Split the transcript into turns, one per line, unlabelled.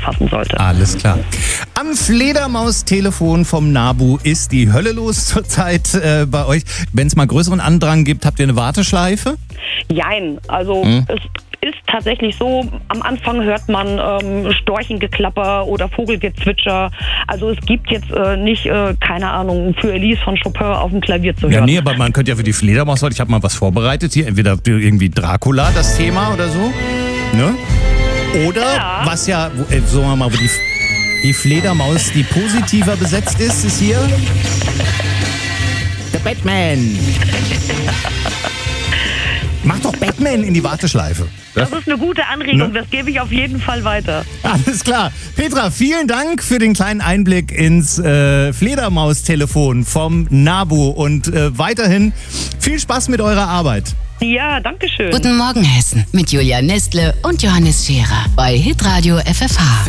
passen sollte.
Alles klar. Am Fledermaus-Telefon vom NABU ist die Hölle los zurzeit bei euch. Wenn es mal größeren Andrang gibt, habt ihr eine Warteschleife?
Jein, also es ist tatsächlich so, am Anfang hört man Storchengeklapper oder Vogelgezwitscher. Also es gibt jetzt nicht, keine Ahnung, für Elise von Chopin auf dem Klavier zu hören.
Ja, nee, aber man könnte ja für die Fledermaus heute, ich habe mal was vorbereitet hier, entweder irgendwie Dracula, das Thema oder so, ne? Oder, was ja, sagen wir mal, wo die Fledermaus, die positiver besetzt ist hier der Batman. Mach doch Batman in die Warteschleife.
Das ist eine gute Anregung, das gebe ich auf jeden Fall weiter.
Alles klar. Petra, vielen Dank für den kleinen Einblick ins Fledermaus-Telefon vom NABU und weiterhin viel Spaß mit eurer Arbeit.
Ja, danke schön.
Guten Morgen Hessen mit Julia Nestle und Johannes Scherer bei Hitradio FFH.